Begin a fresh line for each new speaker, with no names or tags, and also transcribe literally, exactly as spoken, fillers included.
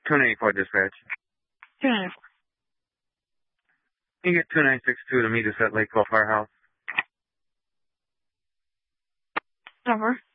two ninety-four dispatch.
two ninety-four.
You get two nine six two to meet us at Lakeville Firehouse.
Over.